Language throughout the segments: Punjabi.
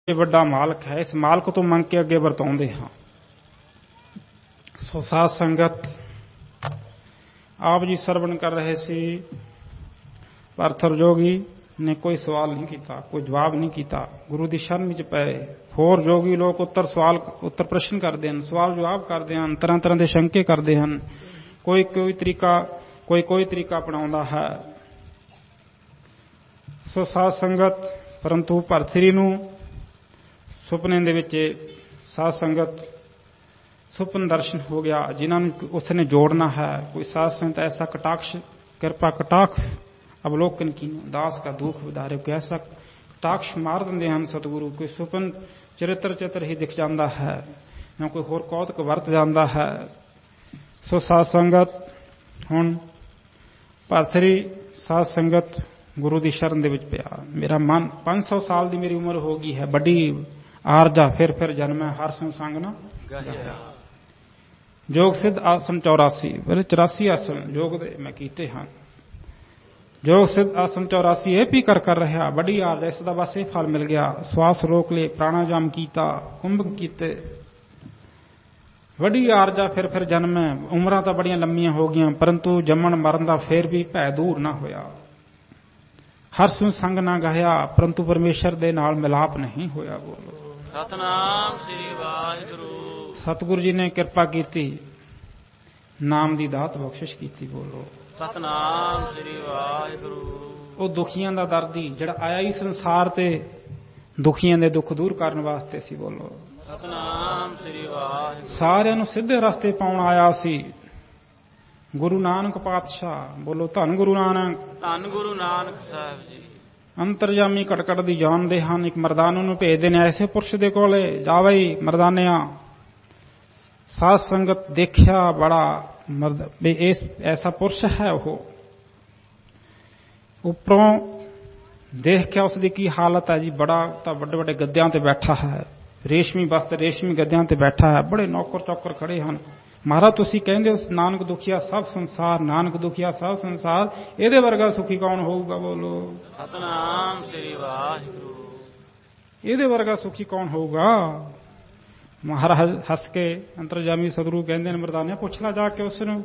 ਵੱਡਾ ਮਾਲਕ ਹੈ। ਇਸ ਮਾਲਕ ਤੋਂ ਮੰਗ ਕੇ ਅੱਗੇ ਵਰਤਾਉਂਦੇ ਹਾਂ। ਸੋ ਸਾਧ ਸੰਗਤ, ਆਪ ਜੀ ਸਰਵਣ ਕਰ ਰਹੇ ਸੀ। ਪਾਰਥਰ ਜੋਗੀ ਨੇ ਕੋਈ ਸਵਾਲ ਨਹੀਂ ਕੀਤਾ, ਕੋਈ ਜਵਾਬ ਨਹੀਂ ਕੀਤਾ। ਗੁਰੂ ਦੀ ਸ਼ਰਨ ਵਿੱਚ ਪਏ। ਹੋਰ ਜੋਗੀ ਲੋਕ ਉੱਤਰ ਪ੍ਰਸ਼ਨ ਕਰਦੇ ਹਨ, ਸਵਾਲ ਜਵਾਬ ਕਰਦੇ ਹਨ, ਤਰ੍ਹਾਂ ਤਰ੍ਹਾਂ ਦੇ ਸ਼ੰਕੇ ਕਰਦੇ ਹਨ। ਕੋਈ ਕੋਈ ਤਰੀਕਾ ਅਪਣਾਉਂਦਾ ਹੈ। ਸੋ ਸਾਧ ਸੰਗਤ, ਪਰੰਤੂ ਭਰਤਰੀ ਨੂੰ ਸੁਪਨੇ ਦੇ ਵਿੱਚ ਸਾਧ ਸੰਗਤ ਸੁਪਨ ਦਰਸ਼ਨ ਹੋ ਗਿਆ, ਜਿਨ੍ਹਾਂ ਨੂੰ ਉਸਨੇ ਜੋੜਨਾ ਹੈ। ਕੋਈ ਸਾਧ ਸੰਗਤ ਐਸਾ ਕਟਾਕਸ਼ ਕਿਰਪਾ ਕਟਾਕਸ਼ ਅਵਲੋਕਨ ਕੀ ਦਾਸ ਕਾ ਦੁੱਖ ਵਿਦਾਰੇ, ਕੋਈ ਐਸਾ ਕਟਾਕਸ਼ ਮਾਰ ਦਿੰਦੇ ਹਨ ਸਤਿਗੁਰੂ। ਕੋਈ ਸੁਪਨ ਚਰਿੱਤਰ ਹੀ ਦਿਖ ਜਾਂਦਾ ਹੈ, ਜਾਂ ਕੋਈ ਹੋਰ ਕੌਤਕ ਵਰਤ ਜਾਂਦਾ ਹੈ। ਸੋ ਸਾਧ ਸੰਗਤ, ਹੁਣ ਭਰਤਰੀ ਸਾਧ ਸੰਗਤ ਗੁਰੂ ਦੀ ਸ਼ਰਨ ਦੇ ਵਿੱਚ ਪਿਆ। ਮੇਰਾ ਮਨ 500 ਸਾਲ ਦੀ ਮੇਰੀ ਉਮਰ ਹੋ ਗਈ ਹੈ, ਵੱਡੀ ਆਰਜਾ ਫਿਰ ਜਨਮ ਹੈ, ਹਰ ਸੰਗ ਨਾ ਗਾਹਿਆ। ਯੋਗ ਸਿੱਧ ਆਸਨ 84, 84 ਆਸਨ ਯੋਗ ਦੇ ਮੈਂ ਕੀਤੇ ਹਨ। ਯੋਗ ਸਿੱਧ ਆਸਨ 84 ਇਹ ਵੀ ਕਰ ਰਿਹਾ, ਵੱਡੀ ਆਰਜਾ, ਇਸ ਦਾ ਬਸ ਇਹ ਫਲ ਮਿਲ ਗਿਆ। ਸਵਾਸ ਰੋਕ ਲਏ, ਪ੍ਰਾਣਾਯਾਮ ਕੀਤਾ, ਕੁੰਭਕ ਕੀਤੇ, ਵੱਡੀ ਆਰਜਾ ਫਿਰ ਜਨਮ ਹੈ। ਉਮਰਾਂ ਤਾਂ ਬੜੀਆਂ ਲੰਮੀਆਂ ਹੋ ਗਈਆਂ, ਪਰੰਤੂ ਜੰਮਣ ਮਰਨ ਦਾ ਫੇਰ ਵੀ ਭੈ ਦੂਰ ਨਾ ਹੋਇਆ। ਹਰ ਸੰਗ ਨਾ ਗਾਇਆ, ਪਰੰਤੂ ਪਰਮੇਸ਼ਰ ਦੇ ਨਾਲ ਮਿਲਾਪ ਨਹੀਂ ਹੋਇਆ। ਬੋਲੋ ਸਤਿਨਾਮ ਸ੍ਰੀ ਵਾਹਿਗੁਰੂ। ਸਤਿਗੁਰੂ ਜੀ ਨੇ ਕਿਰਪਾ ਕੀਤੀ, ਨਾਮ ਦੀ ਦਾਤ ਬਖਸ਼ਿਸ਼ ਕੀਤੀ। ਬੋਲੋ ਸਤਿਨਾਮ ਸ੍ਰੀ ਵਾਹਿਗੁਰੂ। ਉਹ ਦੁਖੀਆਂ ਦਾ ਦਰਦੀ ਜਿਹੜਾ ਆਇਆ ਹੀ ਸੰਸਾਰ ਤੇ ਦੁਖੀਆਂ ਦੇ ਦੁੱਖ ਦੂਰ ਕਰਨ ਵਾਸਤੇ ਸੀ। ਬੋਲੋ ਸਤਿਨਾਮ ਸ੍ਰੀ ਵਾਹਿਗੁਰੂ। ਸਾਰਿਆਂ ਨੂੰ ਸਿੱਧੇ ਰਸਤੇ ਪਾਉਣ ਆਇਆ ਸੀ ਗੁਰੂ ਨਾਨਕ ਪਾਤਸ਼ਾਹ। ਬੋਲੋ ਧੰਨ ਗੁਰੂ ਨਾਨਕ, ਧੰਨ ਗੁਰੂ ਨਾਨਕ ਸਾਹਿਬ ਜੀ। ਅੰਤਰਜਾਮੀ ਘਟ ਦੀ ਜਾਣਦੇ ਹਨ। ਇੱਕ ਮਰਦਾਨੇ ਨੂੰ ਭੇਜਦੇ ਨੇ ਐਸੇ ਪੁਰਸ਼ ਦੇ ਕੋਲੇ, ਜਾਵਈ ਮਰਦਾਨਿਆਂ। ਸਾਧ ਸੰਗਤ ਦੇਖਿਆ ਬੜਾ ਐਸਾ ਪੁਰਸ਼ ਹੈ। ਉਹ ਉੱਪਰੋਂ ਦੇਖ ਕੇ ਉਸਦੀ ਕੀ ਹਾਲਤ ਹੈ ਜੀ। ਬੜਾ ਤਾਂ ਵੱਡੇ ਵੱਡੇ ਗੱਦਿਆਂ ਤੇ ਬੈਠਾ ਹੈ, ਰੇਸ਼ਮੀ ਵਸਤਰ ਰੇਸ਼ਮੀ ਗੱਦਿਆਂ ਤੇ ਬੈਠਾ ਹੈ। ਬੜੇ ਨੌਕਰ ਚੌਕਰ ਖੜੇ ਹਨ। ਮਹਾਰਾਜ ਤੁਸੀਂ ਕਹਿੰਦੇ ਹੋ ਨਾਨਕ ਦੁਖੀਆ ਸਭ ਸੰਸਾਰ, ਨਾਨਕ ਦੁਖੀਆ ਸਭ ਸੰਸਾਰ, ਇਹਦੇ ਵਰਗਾ ਸੁਖੀ ਕੌਣ ਹੋਊਗਾ। ਬੋਲੋ ਸਤਿਨਾਮ ਸ੍ਰੀ ਵਾਹਿਗੁਰੂ। ਇਹਦੇ ਵਰਗਾ ਸੁਖੀ ਕੌਣ ਹੋਊਗਾ। ਮਹਾਰਾਜ ਹੱਸ ਕੇ ਅੰਤਰਜਾਮੀ ਸਤਿਗੁਰੂ ਕਹਿੰਦੇ ਨੇ, ਮਰਦਾਨਾ ਪੁੱਛ ਲੈ ਜਾ ਕੇ ਉਸ ਨੂੰ,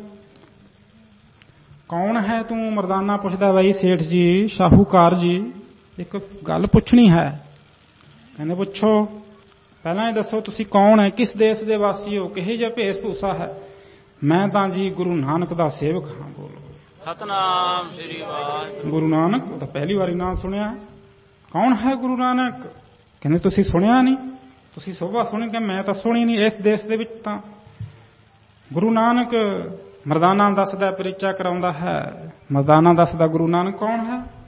ਕੌਣ ਹੈ ਤੂੰ। ਮਰਦਾਨਾ ਪੁੱਛਦਾ, ਬਈ ਸੇਠ ਜੀ, ਸ਼ਾਹੂਕਾਰ ਜੀ, ਇੱਕ ਗੱਲ ਪੁੱਛਣੀ ਹੈ। ਕਹਿੰਦੇ ਪੁੱਛੋ। ਪਹਿਲਾਂ ਇਹ ਦੱਸੋ ਤੁਸੀਂ ਕੌਣ ਹੈ, ਕਿਸ ਦੇਸ਼ ਦੇ ਵਾਸੀ ਹੋ, ਕਿਹੋ ਜਿਹਾ ਭੇਸ ਭੂਸਾ ਹੈ। ਮੈਂ ਤਾਂ ਜੀ ਗੁਰੂ ਨਾਨਕ ਦਾ ਸੇਵਕ ਹਾਂ। ਬੋਲੋ ਸਤਿਨਾਮ ਸ੍ਰੀ ਵਾਹਿਗੁਰੂ। ਗੁਰੂ ਨਾਨਕ ਤਾਂ ਪਹਿਲੀ ਵਾਰੀ ਨਾਂ ਸੁਣਿਆ। ਕੌਣ ਹੈ ਗੁਰੂ ਨਾਨਕ। ਕਹਿੰਦੇ ਤੁਸੀਂ ਸੁਣਿਆ ਨਹੀਂ, ਤੁਸੀਂ ਸੋਭਾ ਸੁਣੀ ਕਿ ਮੈਂ ਤਾਂ ਸੁਣੀ ਨਹੀਂ। ਇਸ ਦੇਸ਼ ਦੇ ਵਿੱਚ ਤਾਂ ਗੁਰੂ ਨਾਨਕ ਮਰਦਾਨਾ ਦੱਸਦਾ, ਪਰਿਚਾ ਕਰਾਉਂਦਾ ਹੈ। ਮਰਦਾਨਾ ਦੱਸਦਾ ਗੁਰੂ ਨਾਨਕ ਕੌਣ ਹੈ।